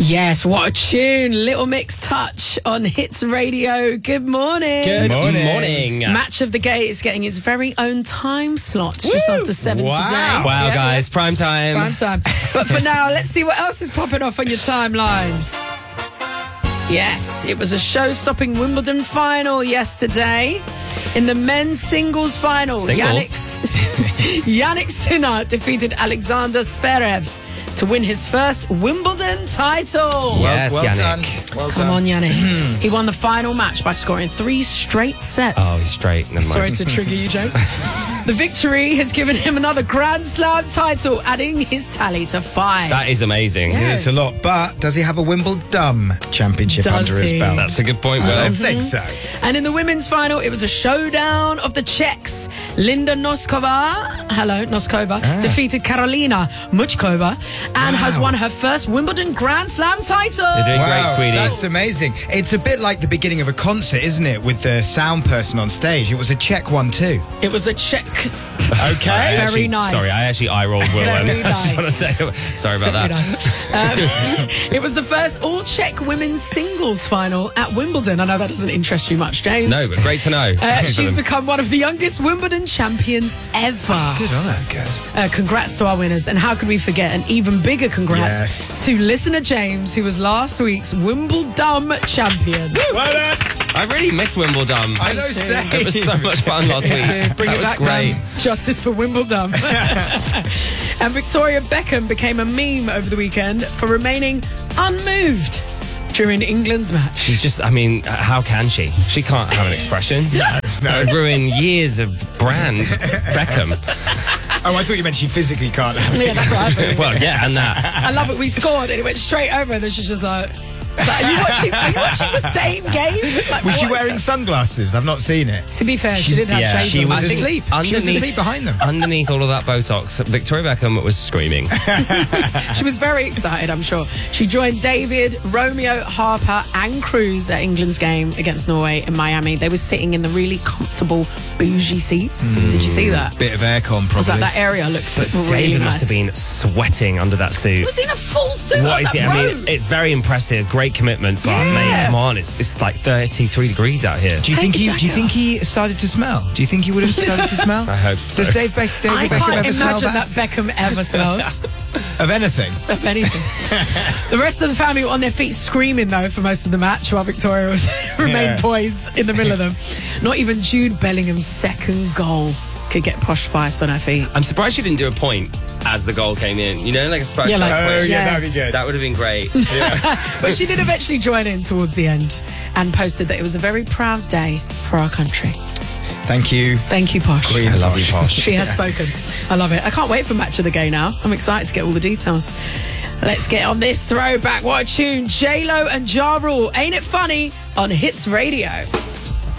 Yes, what a tune. Little Mix Touch on Hits Radio. Good morning. Good morning. Match of the Gate is getting its very own time slot just after 7 today. Wow, guys. Prime time. Prime time. But for now, let's see what else is popping off on your timelines. Yes, it was a show-stopping Wimbledon final yesterday. In the men's singles final, Jannik Sinner defeated Alexander Zverev to win his first Wimbledon title. Yes, well Jannik. done. Well Come done. on, Jannik. He won the final match by scoring 3 straight sets. Oh, he's straight. Never mind. Sorry to trigger you, James. The victory has given him another Grand Slam title, adding his tally to 5. That is amazing. Yeah. It's a lot, but does he have a Wimbledon championship Does under his he? belt? That's a good point, I Will. don't think so. And in the women's final, it was a showdown of the Czechs. Linda Noskova, defeated Karolina Muchkova and has won her first Wimbledon Grand Slam title. You're doing great, sweetie. That's amazing. It's a bit like the beginning of a concert, isn't it, with the sound person on stage? It was a Czech one too. It was a Czech. Okay. Very nice. Sorry, I actually eye-rolled Will. Very I just want to nice. say, sorry about Very that. nice. It was the first all-Czech women's singles final at Wimbledon. I know that doesn't interest you much, James. No, but great to know. She's become one of the youngest Wimbledon champions ever. Good on her. Congrats to our winners. And how could we forget an even bigger congrats to listener James, who was last week's Wimbledon champion. Well done. I really miss Wimbledon. I know, too. same. It was so much fun last week. Bring That it was back, great. man. Justice for Wimbledon. And Victoria Beckham became a meme over the weekend for remaining unmoved during England's match. She just, I mean, how can she? She can't have an expression. No. It would ruin years of brand Beckham. Oh, I thought you meant she physically can't. Yeah, that's what I think. Well, yeah, and that. I love it. We scored and it went straight over, and then she's just like, are you watching the same game? Like, Was she what is wearing sunglasses? I've not seen it. To be fair, she did have yeah, shades She on. was I think asleep. She was underneath- asleep behind them. Underneath all of that Botox, Victoria Beckham was screaming. She was very excited, I'm sure. She joined David, Romeo, Harper and Cruz at England's game against Norway in Miami. They were sitting in the really comfortable, bougie seats. Did you see that? Bit of aircon, I was like, probably. that area looks really David nice. must have been sweating under that suit. He was in a full suit. What is it? I mean, Robe. it's very impressive. Great commitment, but mate, come on, it's like 33 degrees out here. Do you Take think your he? Do you jacket think he started to smell? Do you think he would have started to smell? I hope so. Does David Beckham I ever can't smell imagine that? that Beckham ever smells Of anything? of anything. The rest of the family were on their feet screaming, though, for most of the match, while Victoria was remained poised in the middle of them. Not even Jude Bellingham's second goal could get Posh Spice on her feet. I'm surprised she didn't do a point as the goal came in. You know, like a surprise. Yeah, like- point. Oh, yeah, Yes. that'd be good. That would have been great. But she did eventually join in towards the end and posted that it was a very proud day for our country. Thank you. Thank you, Posh. Queen I love you, Posh. Posh. She has spoken. I love it. I can't wait for Match of the Day now. I'm excited to get all the details. Let's get on this throwback. What a tune. J-Lo and Ja Rule. Ain't It Funny on Hits Radio.